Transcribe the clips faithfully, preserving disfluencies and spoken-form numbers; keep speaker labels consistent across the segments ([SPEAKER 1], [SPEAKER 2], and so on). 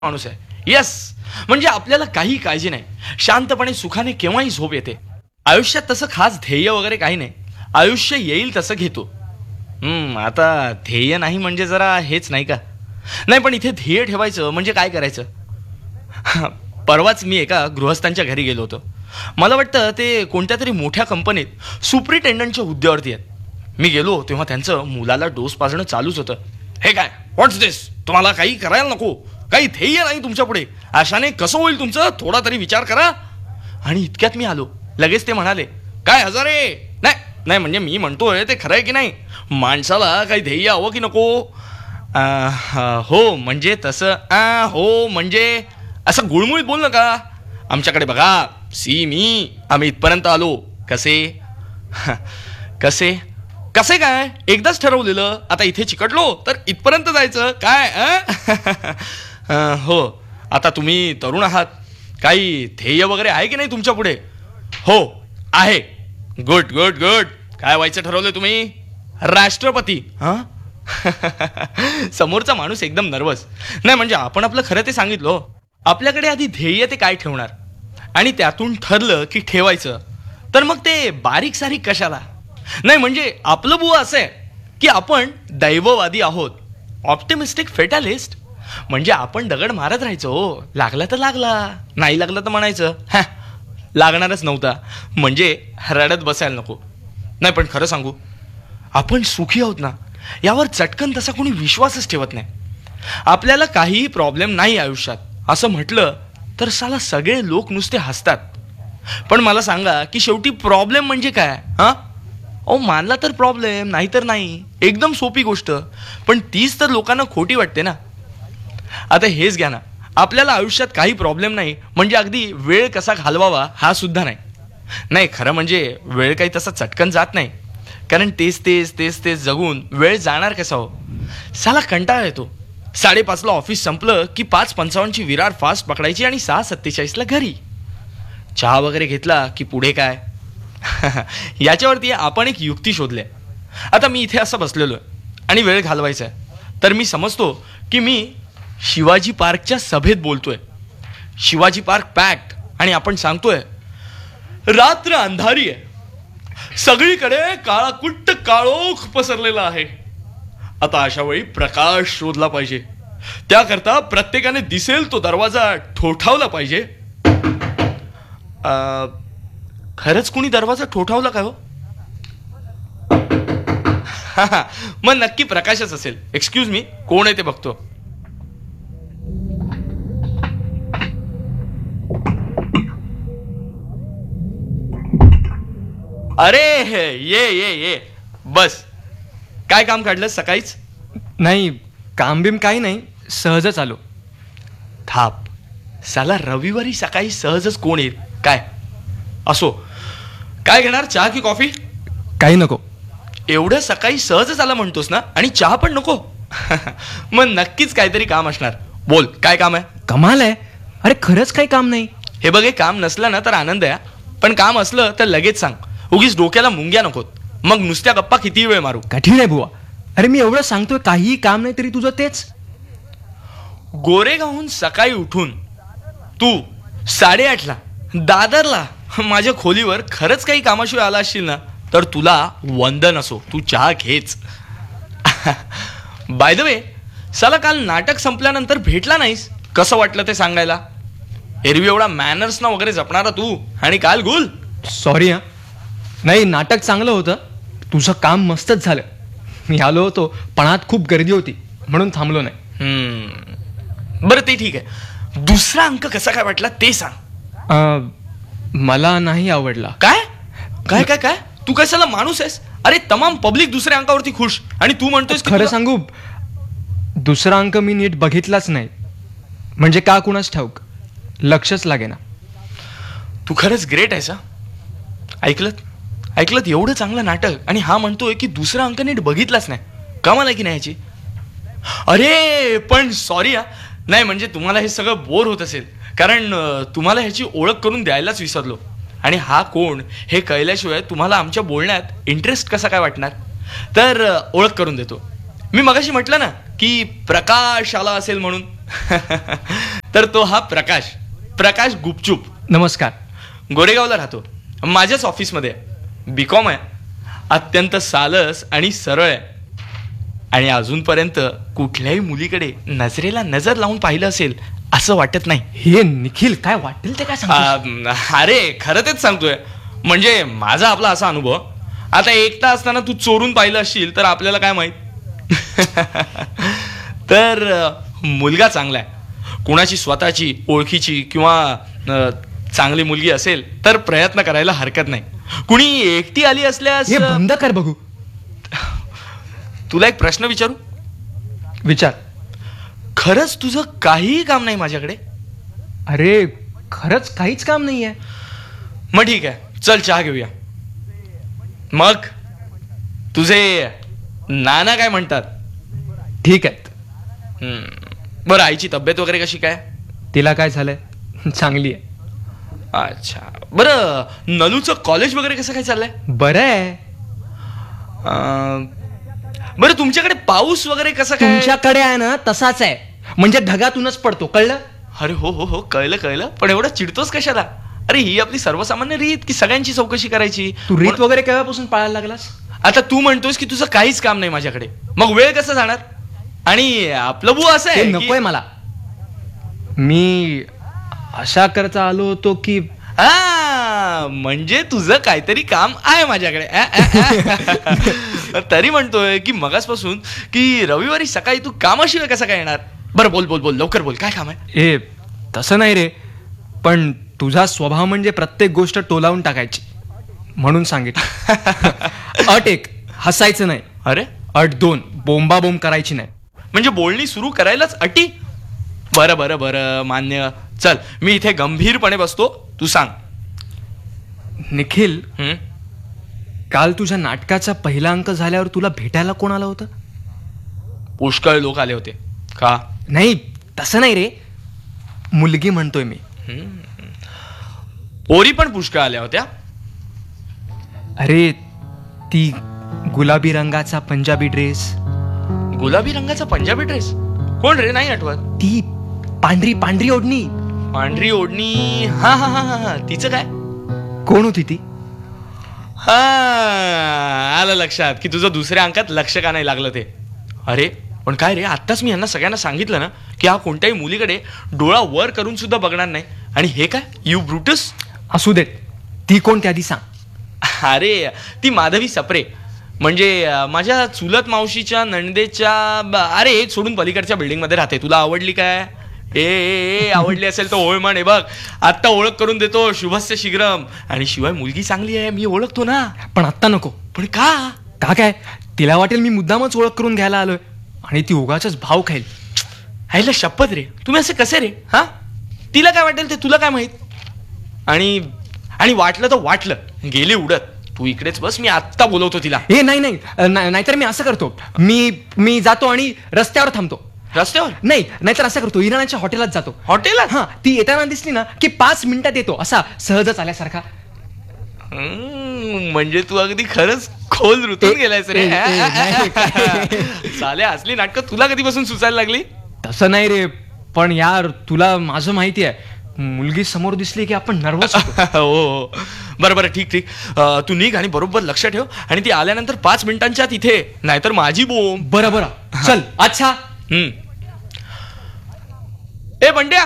[SPEAKER 1] माणूस आहे. येस, म्हणजे आपल्याला काही काळजी नाही, शांतपणे सुखाने केव्हाही झोप येते. आयुष्यात तसं खास ध्येय वगैरे काही नाही, आयुष्य येईल तसं घेतो. हम्म आता ध्येय नाही म्हणजे जरा हेच नाही का? नाही पण इथे ध्येय ठेवायचं म्हणजे काय करायचं? परवाच मी एका गृहस्थांच्या घरी गेलो होतो. मला वाटतं ते कोणत्या तरी मोठ्या कंपनीत सुप्रिटेंडंटच्या हुद्द्यावरती आहेत. मी गेलो तेव्हा त्यांचं मुलाला डोस पाजणं चालूच होतं. हे काय, व्हॉट्स दिस? तुम्हाला काही करायला नको, काही ध्येय नाही तुमच्या पुढे, अशाने कसं होईल तुमचं? थोडा तरी विचार करा. आणि इतक्यात मी आलो. लगेच ते म्हणाले, काय हजारे? नाही नाही म्हणजे मी म्हणतोय ते खरं आहे की नाही? माणसाला काही ध्येय हवं की नको? हो म्हणजे तसं, हो म्हणजे असं गुळमुळीत बोल नका. आमच्याकडे बघा, सी मी आम्ही इथपर्यंत आलो. कसे कसे कसे काय? एकदाच ठरवलेलं, आता इथे चिकटलो तर इथपर्यंत जायचं काय? हो, आता तुम्ही तरुण आहात, काही ध्येय वगैरे आहे की नाही तुमच्या पुढे? हो आहे. Good good good. काय व्हायचं ठरवलं तुम्ही? राष्ट्रपती. हा समोरचा माणूस एकदम नर्वस. नाही म्हणजे आपण आपलं खरं ते सांगितलं. आपल्याकडे आधी ध्येय ते काय ठेवणार, आणि त्यातून ठरलं की ठेवायचं, तर मग ते बारीक सारीक कशाला? नाही म्हणजे आपलं बुवा असं आहे की आपण दैववादी आहोत, ऑप्टिमिस्टिक फेटालिस्ट. म्हणजे आपण दगड मारत राहायचो, हो लागला तर लागला, नाही लागला तर म्हणायचं हा लागणारच नव्हता, म्हणजे रडत बसायला नको. नाही पण खरं सांगू, आपण सुखी आहोत ना यावर चटकन तसा कोणी विश्वासच ठेवत नाही. आपल्याला काहीही प्रॉब्लेम नाही आयुष्यात असं म्हटलं तर साला सगळे लोक नुसते हसतात. पण मला सांगा की शेवटी प्रॉब्लेम म्हणजे काय? हा अहो मानला तर प्रॉब्लेम, नाही तर नाही, एकदम सोपी गोष्ट. पण तीच तर लोकांना खोटी वाटते ना. आता हेच घ्या ना, आपल्याला आयुष्यात काही प्रॉब्लेम नाही म्हणजे अगदी वेळ कसा घालवावा हा सुद्धा नाही. नाही खरं म्हणजे वेळ काही तसा चटकन जात नाही, कारण तेच तेच तेच तेच जगून वेळ जाणार कसा हो? साला कंटाळा येतो. साडेपाचला ऑफिस संपलं की पाच पंचावन्नची विरार फास्ट पकडायची आणि सहा सत्तेचाळीसला घरी. चहा वगैरे घेतला की पुढे काय? याच्यावरती आपण एक युक्ती शोधली. आता मी इथे असं बसलेलो आहे आणि वेळ घालवायचा आहे, तर मी समजतो की मी शिवाजी पार्कच्या सभेत बोलतोय. शिवाजी पार्क पॅक्ड आणि आपण सांगतोय रात्र अंधारी आहे, सगळीकडे काळाकुट्ट काळोख पसरलेला आहे. आता अशा वेळी प्रकाश शोधला पाहिजे, त्याकरता प्रत्येकाने दिसेल तो दरवाजा ठोठावला पाहिजे. खरंच कुणी दरवाजा ठोठावला काय हो? मग नक्की प्रकाशच असेल. एक्सक्यूज मी, कोण आहे ते बघतो. अरे ये ये ये बस. काय काम काढलं सकाळीच?
[SPEAKER 2] नाही काम बिम काही नाही, सहजच आलो.
[SPEAKER 1] थाप साला, रविवारी सकाळी सहजच कोण येईल काय? असो, काय घेणार, चहा की कॉफी?
[SPEAKER 2] काही नको.
[SPEAKER 1] एवढं सकाळी सहजच आला म्हणतोस ना, आणि चहा पण नको? मग नक्कीच काहीतरी काम असणार. बोल काय काम आहे?
[SPEAKER 2] कमाल आहे. अरे खरंच काही काम नाही.
[SPEAKER 1] हे बघ, हे काम नसलं ना तर आनंद आहे, पण काम असलं तर लगेच सांग. उगीच डोक्याला मुंग्या नकोत, मग नुसत्या गप्पा किती वेळ मारू.
[SPEAKER 2] कठीण आहे बुवा. अरे मी एवढं सांगतोय, काहीही काम नाही तरी तुझं तेच.
[SPEAKER 1] गोरेगावहून सकाळी उठून तू साडेआठला दादरला माझ्या खोलीवर खरंच काही कामाशिवाय आला असशील ना, तर तुला वंदन असो, तू चहा घेच. बाय द वे, साला काल नाटक संपल्यानंतर भेटला नाहीस, कसं वाटलं ते सांगायला? एरवी एवढा मॅनर्स ना वगैरे जपणारा तू, आणि काल गुल.
[SPEAKER 2] सॉरी हा. नाही नाटक चांगलं होतं, तुझं काम मस्तच झालं. मी आलो होतो पण आत खूप गर्दी होती म्हणून थांबलो नाही.
[SPEAKER 1] हम्म बरं ते ठीक आहे. दुसरा अंक कसा काय वाटला ते सांग.
[SPEAKER 2] मला नाही आवडला.
[SPEAKER 1] काय काय काय काय तू कशाला माणूस आहेस? अरे तमाम पब्लिक दुसऱ्या अंकावरती खुश, आणि तू म्हणतोयस
[SPEAKER 2] खरं सांगू, दुसरा अंक मी नीट बघितलाच नाही. म्हणजे का कुणाच ठाऊक, लक्षच लागेना.
[SPEAKER 1] तू खरंच ग्रेट आहेस. ऐकलत ऐकलत एवढं चांगलं नाटक, आणि हा म्हणतोय की दुसरा अंक नीट बघितलाच नाही. कमाल आहे की नाही याची? अरे पण सॉरी हा, नाही म्हणजे तुम्हाला हे सगळं बोर होत असेल, कारण तुम्हाला ह्याची ओळख करून द्यायलाच विसरलो. आणि हा कोण हे कळल्याशिवाय तुम्हाला आमच्या बोलण्यात इंटरेस्ट कसा काय वाटणार? तर ओळख करून देतो. मी मगाशी म्हटलं ना की प्रकाश आला असेल म्हणून. तर तो हा प्रकाश प्रकाश गुपचूप
[SPEAKER 2] नमस्कार.
[SPEAKER 1] गोरेगावला राहतो. माझ्याच ऑफिसमध्ये बी कॉम आहे. अत्यंत सालस आणि सरळ आहे. आणि अजूनपर्यंत कुठल्याही मुलीकडे नजरेला नजर लावून पाहिलं असेल असं वाटत नाही.
[SPEAKER 2] हे निखिल, काय वाटेल ते काय सांग.
[SPEAKER 1] आ, अरे खरं तेच सांगतोय. म्हणजे माझा आपला असा अनुभव. आता एकटा असताना तू चोरून पाहिलं असशील तर आपल्याला काय माहित. तर मुलगा चांगला आहे, कुणाची स्वतःची ओळखीची किंवा अ, चांगली मुलगी असेल तर प्रयत्न करायला हरकत नाही. कुणी एकटी आली असल्यास
[SPEAKER 2] हे बंद कर बघू.
[SPEAKER 1] तुला एक प्रश्न विचारू.
[SPEAKER 2] विचार.
[SPEAKER 1] खरंच तुझं काहीही काम नाही माझ्याकडे?
[SPEAKER 2] अरे खरंच काहीच काम नाहीये.
[SPEAKER 1] मग ठीक आहे, चल चहा घेऊया. मग तुझे नाना काय म्हणतात?
[SPEAKER 2] ठीक आहेत.
[SPEAKER 1] हम्म. बरं, आईची तब्येत वगैरे कशी काय?
[SPEAKER 2] तिला काय झालंय? चांगली आहे.
[SPEAKER 1] अच्छा. बरं, नलूचं कॉलेज वगैरे कसं काय चाललंय?
[SPEAKER 2] बरं आहे.
[SPEAKER 1] अं, बरं, तुमच्याकडे पाऊस वगैरे कसं काय?
[SPEAKER 2] तुमच्याकडे आहे ना तसाच आहे, म्हणजे ढगातूनच पडतो, कळलं?
[SPEAKER 1] अरे हो हो हो, कळलं कळलं. पण एवढं चिडतोस कशाला? अरे ही आपली सर्वसामान्य रीत की सगळ्यांची चौकशी करायची.
[SPEAKER 2] तू रीत वगैरे केव्हापासून पाळायला लागलास?
[SPEAKER 1] आता तू म्हणतोस की तुझं काहीच काम नाही माझ्याकडे, मग वेळ कसं जाणार? आणि आपलं बू असं
[SPEAKER 2] हे
[SPEAKER 1] आहे
[SPEAKER 2] नकोय मला. मी अशा करता आलो होतो की
[SPEAKER 1] हा, म्हणजे तुझं काहीतरी काम आहे माझ्याकडे. आ, आ, आ. तरी म्हणतोय की मगासपासून की रविवारी सकाळी तू कामाशिवाय कसं काय येणार? बरं बोल बोल बोल लवकर बोल, काय काम आहे?
[SPEAKER 2] ए तसं नाही रे, पण तुझा स्वभाव म्हणजे प्रत्येक गोष्ट टोलावून टाकायची, म्हणून सांगितलं. अट एक, हसायचं नाही.
[SPEAKER 1] अरे
[SPEAKER 2] अट दोन, बोंबाबोंब करायची नाही.
[SPEAKER 1] म्हणजे बोलणी सुरू करायलाच अटी? बरं बरं बरं, मान्य. चल मी इथे गंभीरपणे बसतो, तू सांग.
[SPEAKER 2] निखिल,
[SPEAKER 1] हम्म?
[SPEAKER 2] काल तुझ्या नाटकाचा पहिला अंक झाल्यावर तुला भेटायला कोण आलं होतं?
[SPEAKER 1] पुष्कळ लोक आले होते. का?
[SPEAKER 2] नाही तसं नाही रे, मुलगी म्हणतोय मी.
[SPEAKER 1] पोरी पण पुष्कळ आल्या होत्या.
[SPEAKER 2] अरे ती गुलाबी रंगाचा पंजाबी ड्रेस.
[SPEAKER 1] गुलाबी रंगाचा पंजाबी ड्रेस? कोण रे? नाही आठवत.
[SPEAKER 2] ती पांढरी पांढरी ओढणी.
[SPEAKER 1] पांढरी ओढणी? हा हा हा हा, तिचं काय?
[SPEAKER 2] कोण होती ती?
[SPEAKER 1] हा, आलं लक्षात की तुझं दुसऱ्या अंकात लक्ष का नाही लागलं ते. अरे पण काय रे, आत्ताच मी यांना सगळ्यांना सांगितलं ना की हा कोणत्याही मुलीकडे डोळा वर करून सुद्धा बघणार नाही, आणि हे काय यू ब्रुटस.
[SPEAKER 2] असू देत, ती कोण त्या आधी सांग.
[SPEAKER 1] अरे ती माधवी सप्रे, म्हणजे अं, माझ्या चुलत मावशीच्या नणदेच्या ब- अरे एक सोडून पलीकडच्या बिल्डिंग मध्ये राहते. तुला आवडली काय? ए, ए, ए आवडली असेल तर होय म्हणे. बघ आत्ता ओळख करून देतो, शुभस्य शीघ्रम. आणि शिवाय मुलगी चांगली आहे, मी ओळखतो ना.
[SPEAKER 2] पण आत्ता नको.
[SPEAKER 1] पण का?
[SPEAKER 2] का काय, तिला वाटेल मी मुद्दामच ओळख करून घ्यायला आलोय आणि ती उगाचच भाव खाईल.
[SPEAKER 1] आईला शपथ रे, तुम्ही असे कसे रे? हा, तिला काय वाटेल ते तुला काय माहित? आणि आणि वाटलं तर वाटलं, गेली उडत. तू इकडेच बस, मी आत्ता बोलवतो तिला.
[SPEAKER 2] हे नाही नाही, ना- नाहीतर मी असं करतो, मी मी जातो आणि रस्त्यावर थांबतो.
[SPEAKER 1] रस्त्यावर?
[SPEAKER 2] नाही, नाहीतर असं करतो, इराणाच्या हॉटेलात जातो.
[SPEAKER 1] हॉटेलात?
[SPEAKER 2] हा, ती येताना दिसली ना की पाच मिनिटात येतो, असा सहजच आल्यासारखा.
[SPEAKER 1] हम्म, म्हणजे तू अगदी खरंच खोल रुतून
[SPEAKER 2] ए-
[SPEAKER 1] गेलायस रे.
[SPEAKER 2] ए- ए- नाही.
[SPEAKER 1] चाल्या असली नाटकं तुला कधीपासून सुचायला लागली?
[SPEAKER 2] तसं नाही रे, पण यार तुला माझं माहिती आहे, मुलगी समोर दिसली की आपण नर्वस होतो.
[SPEAKER 1] हो हो, बरं बरं, ठीक ठीक. अं, तू निघ आणि बरोबर लक्ष ठेव, आणि ती आल्यानंतर पाच मिनिटांच्या आत इथे, नाहीतर माझी बोंब.
[SPEAKER 2] बरं बरं, चल. अच्छा.
[SPEAKER 1] हम्म. ए बंड्या,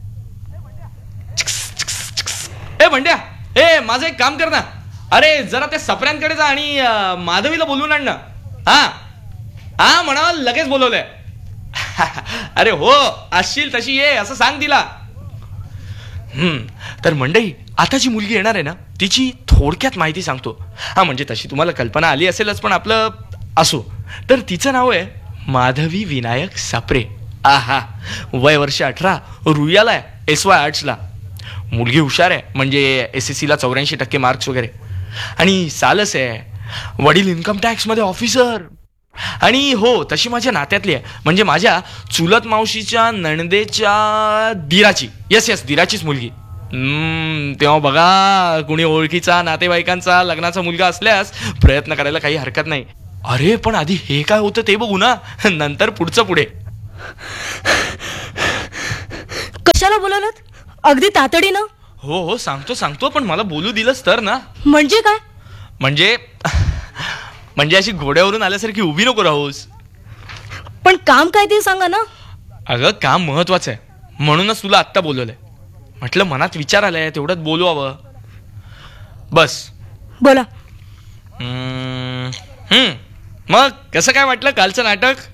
[SPEAKER 1] ए बंड्या, ए माझं एक काम कर ना. अरे जरा त्या सपऱ्यांकडे जा आणि अं, माधवीला बोलवून आण ना. हा हा, म्हणा लगेच बोलवलंय. अरे हो, असशील तशी ये असं सांग तिला. हम्म. तर मंडळी, आता जी मुलगी येणार आहे ना, तिची थोडक्यात माहिती सांगतो. हा, म्हणजे तशी तुम्हाला कल्पना आली असेलच, पण आपलं असो. तर तिचं नाव आहे माधवी विनायक सप्रे. आहा, वय वर्ष अठरा, रुयाला आहे, एस वाय आर्ट्सला. मुलगी हुशार आहे, म्हणजे एस एस सीला चौऱ्याऐंशी टक्के मार्क्स वगैरे. आणि सालस आहे, वडील इन्कम टॅक्समध्ये ऑफिसर. आणि हो, तशी माझ्या नात्यातली आहे, म्हणजे माझ्या चुलत मावशीच्या नणदेच्या दिराची. येस येस, दिराचीच मुलगी. हम्म, तेव्हा बघा, कुणी ओळखीचा नातेवाईकांचा लग्नाचा मुलगा असल्यास प्रयत्न करायला काही हरकत नाही. अरे पण आधी हे काय होतं ते बघू ना, नंतर पुढचं पुढे.
[SPEAKER 3] कशाला बोलवलं? अगदी तातडीनं.
[SPEAKER 1] हो हो सांगतो सांगतो, पण मला बोलू दिलंस तर ना.
[SPEAKER 3] म्हणजे काय?
[SPEAKER 1] म्हणजे म्हणजे अशी घोड्यावरून आल्यासारखी उभी नको राहूस.
[SPEAKER 3] पण काम काय ते सांगा ना.
[SPEAKER 1] अगं काम महत्वाचं आहे, म्हणूनच तुला आत्ता बोलवलंय. म्हटलं मनात विचार आलाय, तेवढ्यात बोलवावं. बस.
[SPEAKER 3] बोला.
[SPEAKER 1] हम्म, हम्म. मग कसं काय वाटलं कालचं नाटक?